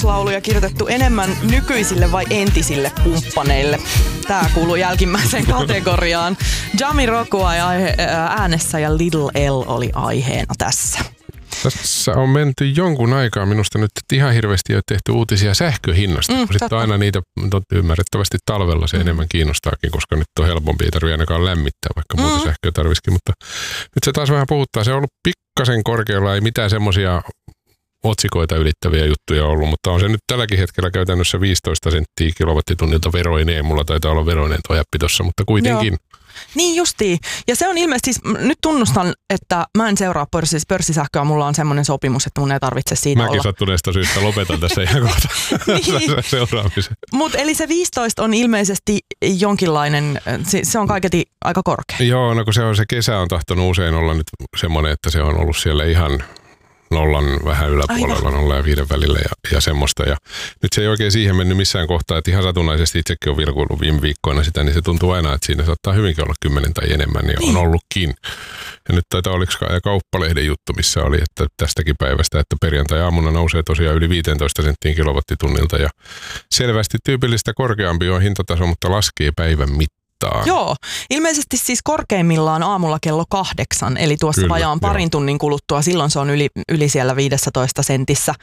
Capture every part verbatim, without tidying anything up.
ihastuslauluja kirjoitettu enemmän nykyisille vai entisille kumppaneille? Tää kuuluu jälkimmäiseen kategoriaan. Jamiroquai äänessä ja Little L oli aiheena tässä. Tässä on menty jonkun aikaa minusta nyt, että ihan hirveästi ei ole tehty uutisia sähköhinnasta. Mm, Sitten aina niitä ymmärrettävästi talvella se mm. enemmän kiinnostaakin, koska nyt on helpompi, ei tarvitse ainakaan lämmittää, vaikka muuta mm. sähköä tarvisikin. Mutta nyt se taas vähän puhuttaa. Se on ollut pikkasen korkealla, ei mitään semmoisia otsikoita ylittäviä juttuja ollut, mutta on se nyt tälläkin hetkellä käytännössä viisitoista senttiä kilowattitunnilta veroineen. Mulla taitaa olla veroinen tuo jäppi tossa, mutta kuitenkin. Joo. Niin justiin. Ja se on ilmeisesti, siis nyt tunnustan, että mä en seuraa pörssis, pörssisähköä, mulla on semmoinen sopimus, että mun ei tarvitse siitä Mäkin olla. Mäkin sattuneesta syystä lopetan tässä ihan kohta niin. seuraamisen. Mutta eli se viisitoista on ilmeisesti jonkinlainen, se, se on kaiketi aika korkea. Joo, no kun se on se kesä on tahtonut usein olla nyt semmoinen, että se on ollut siellä ihan nollan vähän yläpuolella, nolla ja viiden välillä ja, ja semmoista. Ja nyt se ei oikein siihen mennyt missään kohtaa, että ihan satunnaisesti itsekin on vilkuillut viime viikkoina sitä, niin se tuntuu aina, että siinä saattaa hyvinkin olla kymmenen tai enemmän, ja niin on ollutkin. Ja nyt taitaa oliko Kauppalehden juttu, missä oli, että tästäkin päivästä, että perjantai-aamuna nousee tosiaan yli viisitoista senttiin kilowattitunnilta, ja selvästi tyypillistä korkeampi on hintataso, mutta laskee päivän mittaan. Joo, ilmeisesti siis korkeimmillaan aamulla kello kahdeksan, eli tuossa Kyllä, vajaan parin jo. tunnin kuluttua, silloin se on yli, yli siellä viisitoista sentissä.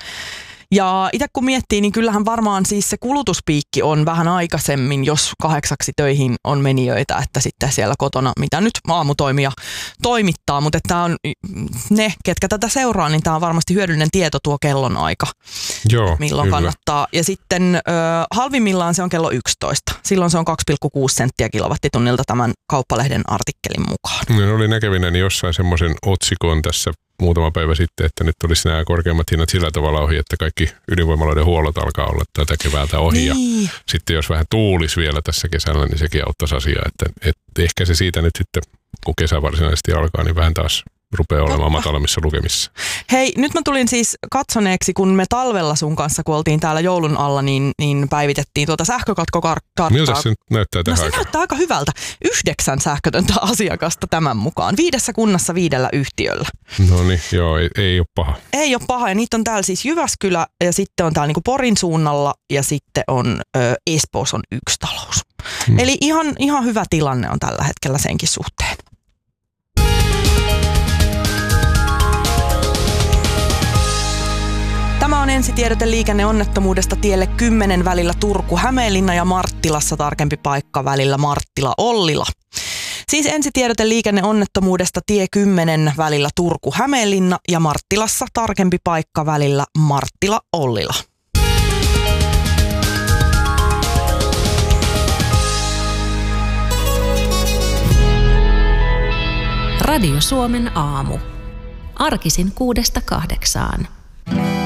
Ja itse kun miettii, niin kyllähän varmaan siis se kulutuspiikki on vähän aikaisemmin, jos kahdeksaksi töihin on menijöitä, että sitten siellä kotona, mitä nyt aamutoimija toimittaa, mutta tämä on ne, ketkä tätä seuraa, niin tämä on varmasti hyödyllinen tieto tuo kellon aika, Joo, milloin kyllä. kannattaa. Ja sitten ö, halvimmillaan se on kello yksitoista, silloin se on kaksi pilkku kuusi senttiä kilowattitunnilta tämän Kauppalehden artikkelin mukaan. No, oli näkevinäni jossain semmoisen otsikon tässä muutama päivä sitten, että nyt olisi nämä korkeammat hinnat sillä tavalla ohi, että kaikki ydinvoimaloiden huollot alkaa olla tätä keväältä ohi. Niin. Ja sitten jos vähän tuulisi vielä tässä kesällä, niin sekin auttaisi asiaa. Että, että ehkä se siitä nyt sitten, kun kesä varsinaisesti alkaa, niin vähän taas rupeaa olemaan matalammissa lukemissa. Hei, nyt mä tulin siis katsoneeksi, kun me talvella sun kanssa, kun oltiin täällä joulun alla, niin, niin päivitettiin tuota sähkökatkokarttaa. Miltä se näyttää tähän No se aikaan? Näyttää aika hyvältä. Yhdeksän sähkötöntä asiakasta tämän mukaan. Viidessä kunnassa viidellä yhtiöllä. No niin, joo, ei, ei ole paha. Ei ole paha, ja niitä on täällä siis Jyväskylä, ja sitten on täällä niinku Porin suunnalla, ja sitten on ö, Espoossa on yksi talous. Hmm. Eli ihan, ihan hyvä tilanne on tällä hetkellä senkin suhteen. Tämä on ensitiedote liikenneonnettomuudesta tielle kymmenen välillä Turku-Hämeenlinna ja Marttilassa tarkempi paikka välillä Marttila-Ollila. Siis ensitiedote liikenneonnettomuudesta tie kymmenen välillä Turku-Hämeenlinna ja Marttilassa tarkempi paikka välillä Marttila-Ollila. Radio Suomen aamu. Arkisin kuudesta kahdeksaan.